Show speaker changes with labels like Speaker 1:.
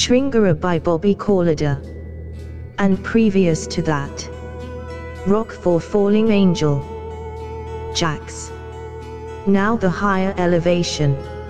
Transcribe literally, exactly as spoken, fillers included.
Speaker 1: Shringara by Bobby Corlada. And previous to that, Rock for Falling Angel, Jax. Now the higher elevation.